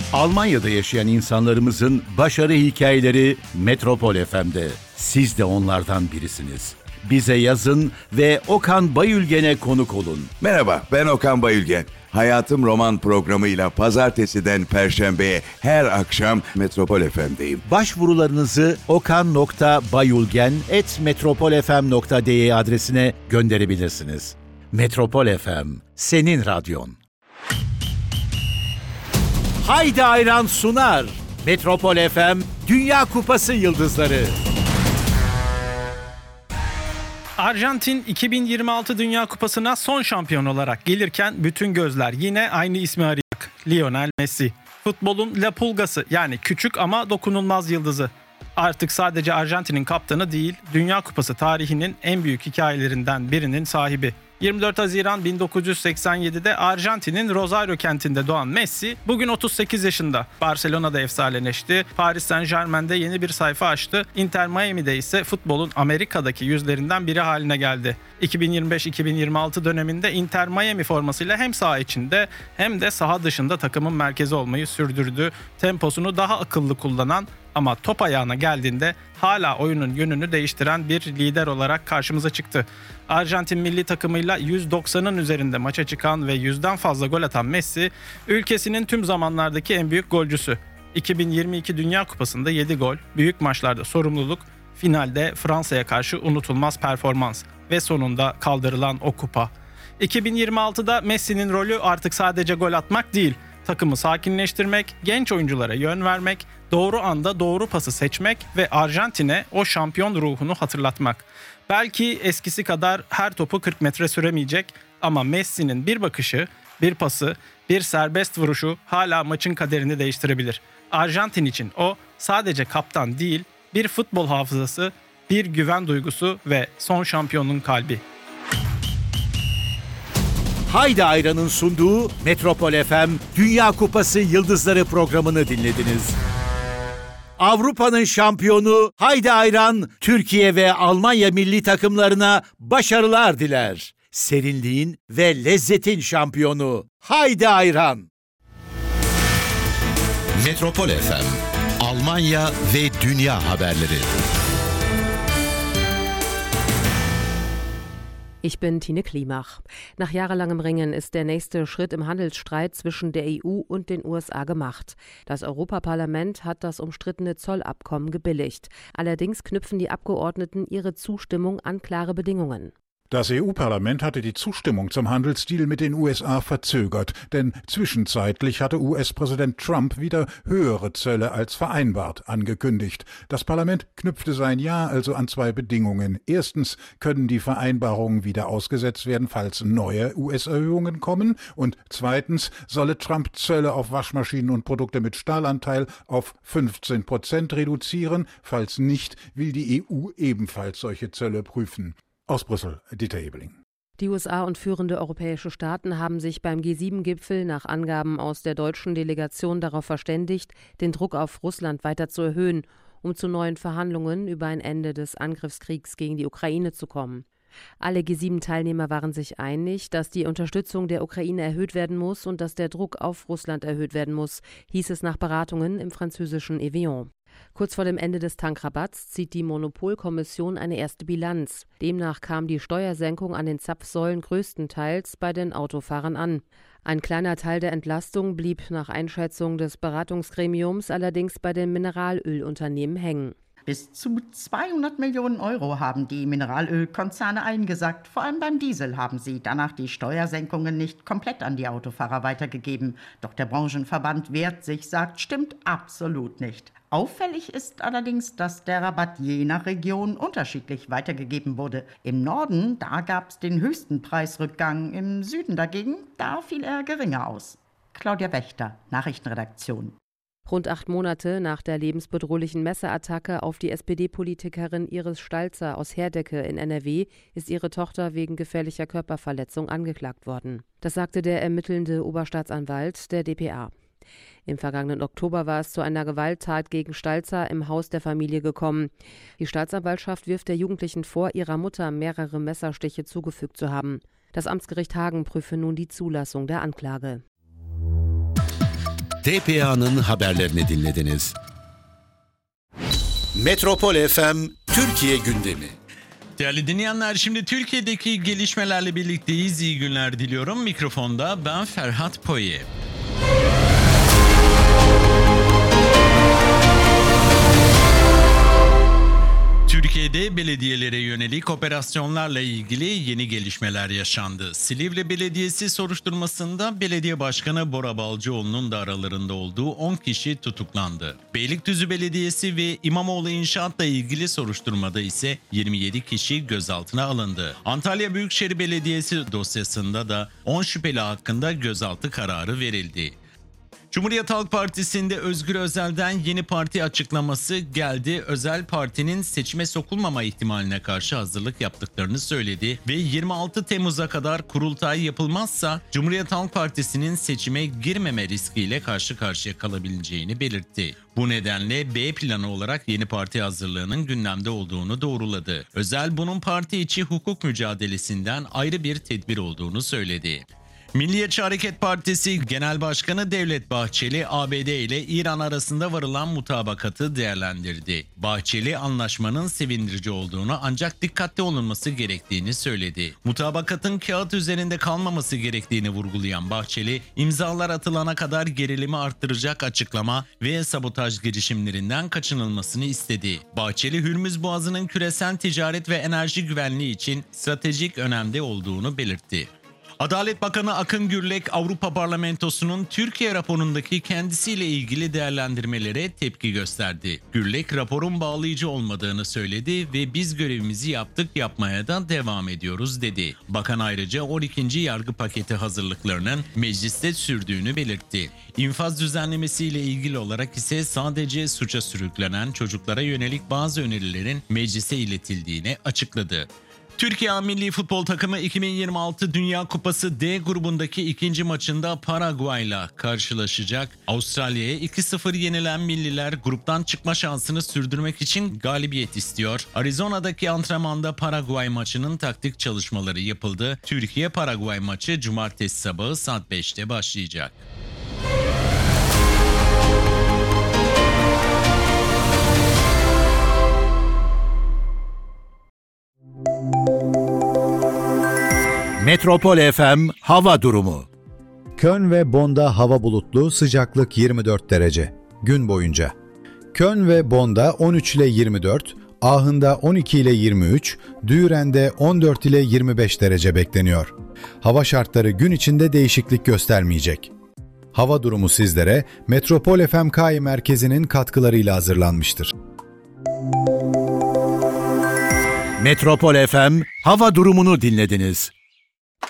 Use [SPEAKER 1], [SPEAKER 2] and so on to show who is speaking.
[SPEAKER 1] Almanya'da yaşayan insanlarımızın başarı hikayeleri Metropol FM'de. Siz de onlardan birisiniz. Bize yazın ve Okan Bayülgen'e konuk olun.
[SPEAKER 2] Merhaba, ben Okan Bayülgen. Hayatım Roman programıyla pazartesiden perşembeye her akşam Metropol FM'deyim.
[SPEAKER 1] Başvurularınızı okan.bayülgen@metropolfm.de adresine gönderebilirsiniz. Metropol FM, senin radyon. Haydi Ayran sunar. Metropol FM, Dünya Kupası Yıldızları.
[SPEAKER 3] Arjantin 2026 Dünya Kupası'na son şampiyon olarak gelirken bütün gözler yine aynı ismi arayacak. Lionel Messi. Futbolun La Pulgası, yani küçük ama dokunulmaz yıldızı. Artık sadece Arjantin'in kaptanı değil, Dünya Kupası tarihinin en büyük hikayelerinden birinin sahibi. 24 Haziran 1987'de Arjantin'in Rosario kentinde doğan Messi bugün 38 yaşında. Barcelona'da efsaneleşti, Paris Saint-Germain'de yeni bir sayfa açtı, Inter Miami'de ise futbolun Amerika'daki yüzlerinden biri haline geldi. 2025-2026 döneminde Inter Miami formasıyla hem saha içinde hem de saha dışında takımın merkezi olmayı sürdürdü. Temposunu daha akıllı kullanan ama top ayağına geldiğinde hala oyunun yönünü değiştiren bir lider olarak karşımıza çıktı. Arjantin milli takımıyla 190'ın üzerinde maça çıkan ve 100'den fazla gol atan Messi, ülkesinin tüm zamanlardaki en büyük golcüsü. 2022 Dünya Kupası'nda 7 gol, büyük maçlarda sorumluluk, finalde Fransa'ya karşı unutulmaz performans ve sonunda kaldırılan o kupa. 2026'da Messi'nin rolü artık sadece gol atmak değil, takımı sakinleştirmek, genç oyunculara yön vermek, doğru anda doğru pası seçmek ve Arjantin'e o şampiyon ruhunu hatırlatmak. Belki eskisi kadar her topu 40 metre süremeyecek ama Messi'nin bir bakışı, bir pası, bir serbest vuruşu hala maçın kaderini değiştirebilir. Arjantin için o sadece kaptan değil, bir futbol hafızası, bir güven duygusu ve son şampiyonun kalbi.
[SPEAKER 1] Haydi Ayran'ın sunduğu Metropol FM, Dünya Kupası Yıldızları programını dinlediniz. Avrupa'nın şampiyonu Haydi Ayran, Türkiye ve Almanya milli takımlarına başarılar diler. Serinliğin ve lezzetin şampiyonu Haydi Ayran. Metropol FM, Almanya ve dünya haberleri.
[SPEAKER 4] Ich bin Tine Klimach. Nach jahrelangem Ringen ist der nächste Schritt im Handelsstreit zwischen der EU und den USA gemacht. Das Europaparlament hat das umstrittene Zollabkommen gebilligt. Allerdings knüpfen die Abgeordneten ihre Zustimmung an klare Bedingungen.
[SPEAKER 5] Das EU-Parlament hatte die Zustimmung zum Handelsdeal mit den USA verzögert, denn zwischenzeitlich hatte US-Präsident Trump wieder höhere Zölle als vereinbart angekündigt. Das Parlament knüpfte sein Ja also an zwei Bedingungen. Erstens können die Vereinbarungen wieder ausgesetzt werden, falls neue US-Erhöhungen kommen, und zweitens solle Trump Zölle auf Waschmaschinen und Produkte mit Stahlanteil auf 15% reduzieren, falls nicht, will die EU ebenfalls solche Zölle prüfen. Aus Brüssel, Dieter Ebeling.
[SPEAKER 4] Die USA und führende europäische Staaten haben sich beim G7-Gipfel nach Angaben aus der deutschen Delegation darauf verständigt, den Druck auf Russland weiter zu erhöhen, um zu neuen Verhandlungen über ein Ende des Angriffskriegs gegen die Ukraine zu kommen. Alle G7-Teilnehmer waren sich einig, dass die Unterstützung der Ukraine erhöht werden muss und dass der Druck auf Russland erhöht werden muss, hieß es nach Beratungen im französischen Evian. Kurz vor dem Ende des Tankrabatts zieht die Monopolkommission eine erste Bilanz. Demnach kam die Steuersenkung an den Zapfsäulen größtenteils bei den Autofahrern an. Ein kleiner Teil der Entlastung blieb nach Einschätzung des Beratungsgremiums allerdings bei den Mineralölunternehmen hängen.
[SPEAKER 6] Bis zu 200 Millionen Euro haben die Mineralölkonzerne eingesackt. Vor allem beim Diesel haben sie danach die Steuersenkungen nicht komplett an die Autofahrer weitergegeben. Doch der Branchenverband wehrt sich, sagt, stimmt absolut nicht. Auffällig ist allerdings, dass der Rabatt je nach Region unterschiedlich weitergegeben wurde. Im Norden, da gab es den höchsten Preisrückgang. Im Süden dagegen, da fiel er geringer aus. Claudia Wächter, Nachrichtenredaktion.
[SPEAKER 4] Rund 8 Monate nach der lebensbedrohlichen Messerattacke auf die SPD-Politikerin Iris Stalzer aus Herdecke in NRW ist ihre Tochter wegen gefährlicher Körperverletzung angeklagt worden. Das sagte der ermittelnde Oberstaatsanwalt der dpa. Im vergangenen Oktober war es zu einer Gewalttat gegen Stalzer im Haus der Familie gekommen. Die Staatsanwaltschaft wirft der Jugendlichen vor, ihrer Mutter mehrere Messerstiche zugefügt zu haben. Das Amtsgericht Hagen prüfe nun die Zulassung der Anklage.
[SPEAKER 1] DPA'nın haberlerini dinlediniz. Metropol FM Türkiye gündemi.
[SPEAKER 7] Değerli dinleyenler, şimdi Türkiye'deki gelişmelerle birlikteyiz. İyi günler diliyorum. Mikrofonda ben Ferhat Poye. Türkiye'de belediyelere yönelik operasyonlarla ilgili yeni gelişmeler yaşandı. Silivri Belediyesi soruşturmasında Belediye Başkanı Bora Balcıoğlu'nun da aralarında olduğu 10 kişi tutuklandı. Beylikdüzü Belediyesi ve İmamoğlu İnşaat'la ilgili soruşturmada ise 27 kişi gözaltına alındı. Antalya Büyükşehir Belediyesi dosyasında da 10 şüpheli hakkında gözaltı kararı verildi. Cumhuriyet Halk Partisi'nde Özgür Özel'den yeni parti açıklaması geldi. Özel partinin seçime sokulmama ihtimaline karşı hazırlık yaptıklarını söyledi ve 26 Temmuz'a kadar kurultay yapılmazsa Cumhuriyet Halk Partisi'nin seçime girmeme riskiyle karşı karşıya kalabileceğini belirtti. Bu nedenle B planı olarak yeni parti hazırlığının gündemde olduğunu doğruladı. Özel bunun parti içi hukuk mücadelesinden ayrı bir tedbir olduğunu söyledi. Milliyetçi Hareket Partisi Genel Başkanı Devlet Bahçeli, ABD ile İran arasında varılan mutabakatı değerlendirdi. Bahçeli, anlaşmanın sevindirici olduğunu ancak dikkatli olunması gerektiğini söyledi. Mutabakatın kağıt üzerinde kalmaması gerektiğini vurgulayan Bahçeli, imzalar atılana kadar gerilimi arttıracak açıklama ve sabotaj girişimlerinden kaçınılmasını istedi. Bahçeli, Hürmüz Boğazı'nın küresel ticaret ve enerji güvenliği için stratejik önemde olduğunu belirtti. Adalet Bakanı Akın Gürlek, Avrupa Parlamentosu'nun Türkiye raporundaki kendisiyle ilgili değerlendirmelere tepki gösterdi. Gürlek, raporun bağlayıcı olmadığını söyledi ve biz görevimizi yaptık, yapmaya da devam ediyoruz dedi. Bakan ayrıca 12. yargı paketi hazırlıklarının mecliste sürdüğünü belirtti. İnfaz düzenlemesiyle ilgili olarak ise sadece suça sürüklenen çocuklara yönelik bazı önerilerin meclise iletildiğini açıkladı. Türkiye Milli Futbol Takımı 2026 Dünya Kupası D grubundaki ikinci maçında Paraguay'la karşılaşacak. Avustralya'ya 2-0 yenilen milliler gruptan çıkma şansını sürdürmek için galibiyet istiyor. Arizona'daki antrenmanda Paraguay maçının taktik çalışmaları yapıldı. Türkiye-Paraguay maçı cumartesi sabahı saat 5'te başlayacak.
[SPEAKER 1] Metropol FM hava durumu.
[SPEAKER 8] Köln ve Bonn'da hava bulutlu, sıcaklık 24 derece. Gün boyunca. Köln ve Bonn'da 13 ile 24, Aachen'da 12 ile 23, Düren'de 14 ile 25 derece bekleniyor. Hava şartları gün içinde değişiklik göstermeyecek. Hava durumu sizlere Metropol FM KAI merkezinin katkılarıyla hazırlanmıştır.
[SPEAKER 1] Metropol FM hava durumunu dinlediniz.